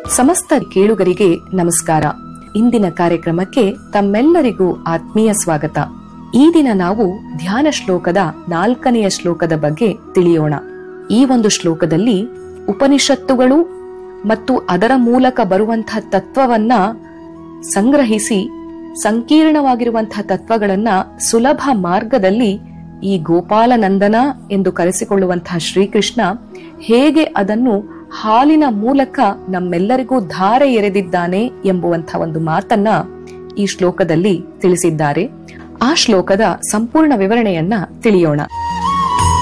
ಸಮಸ್ತ ಕೇಳುಗರಿಗೆ ನಮಸ್ಕಾರ. ಇಂದಿನ ಕಾರ್ಯಕ್ರಮಕ್ಕೆ ತಮ್ಮೆಲ್ಲರಿಗೂ ಆತ್ಮೀಯ ಸ್ವಾಗತ. ಈ ದಿನ ನಾವು ಧ್ಯಾನ ಶ್ಲೋಕದ 4ನೇ ಶ್ಲೋಕದ ಬಗ್ಗೆ ತಿಳಿಯೋಣ. ಈ ಒಂದು ಶ್ಲೋಕದಲ್ಲಿ ಉಪನಿಷತ್ತುಗಳು ಮತ್ತು ಅದರ ಮೂಲಕ ಬರುವಂತಹ ತತ್ವವನ್ನ ಸಂಗ್ರಹಿಸಿ ಸಂಕೀರ್ಣವಾಗಿರುವಂತಹ ತತ್ವಗಳನ್ನ ಸುಲಭ ಮಾರ್ಗದಲ್ಲಿ ಈ ಗೋಪಾಲನಂದನ ಎಂದು ಕರೆಸಿಕೊಳ್ಳುವಂತಹ ಶ್ರೀಕೃಷ್ಣ ಹೇಗೆ ಅದನ್ನು ಹಾಲಿನ ಮೂಲಕ ನಮ್ಮೆಲ್ಲರಿಗೂ ಧಾರೆ ಎರೆದಿದ್ದಾನೆ ಎಂಬುವಂತಹ ಒಂದು ಮಾತನ್ನ ಈ ಶ್ಲೋಕದಲ್ಲಿ ತಿಳಿಸಿದ್ದಾರೆ. ಆ ಶ್ಲೋಕದ ಸಂಪೂರ್ಣ ವಿವರಣೆಯನ್ನ ತಿಳಿಯೋಣ.